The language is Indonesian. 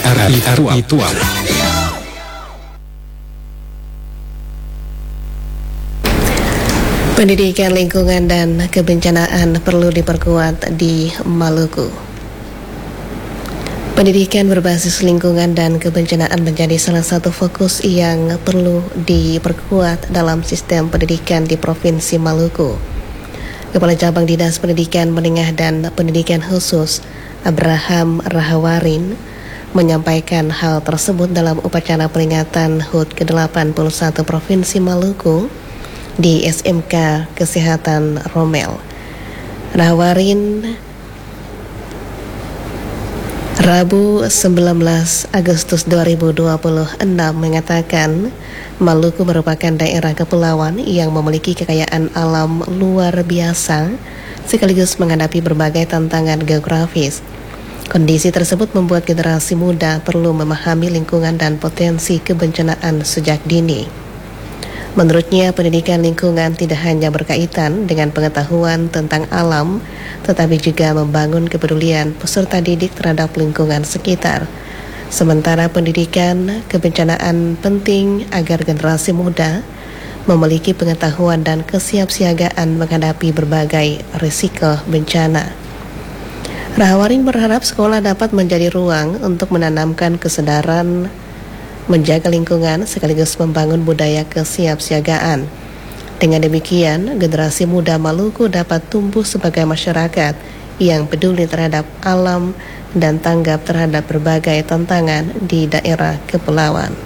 RI Tual. Pendidikan lingkungan dan kebencanaan perlu diperkuat di Maluku. Pendidikan berbasis lingkungan dan kebencanaan menjadi salah satu fokus yang perlu diperkuat dalam sistem pendidikan di Provinsi Maluku. Kepala Cabang Dinas Pendidikan Menengah dan Pendidikan Khusus, Abraham Rahawarin, menyampaikan hal tersebut dalam upacara peringatan HUT ke-81 Provinsi Maluku di SMK Kesehatan Romel. Rahawarin Rabu 19 Agustus 2026 mengatakan Maluku merupakan daerah kepulauan yang memiliki kekayaan alam luar biasa sekaligus menghadapi berbagai tantangan geografis. Kondisi tersebut membuat generasi muda perlu memahami lingkungan dan potensi kebencanaan sejak dini. Menurutnya, pendidikan lingkungan tidak hanya berkaitan dengan pengetahuan tentang alam, tetapi juga membangun kepedulian peserta didik terhadap lingkungan sekitar. Sementara pendidikan kebencanaan penting agar generasi muda memiliki pengetahuan dan kesiapsiagaan menghadapi berbagai risiko bencana. Rahawarin berharap sekolah dapat menjadi ruang untuk menanamkan kesadaran menjaga lingkungan sekaligus membangun budaya kesiapsiagaan. Dengan demikian, generasi muda Maluku dapat tumbuh sebagai masyarakat yang peduli terhadap alam dan tanggap terhadap berbagai tantangan di daerah kepulauan.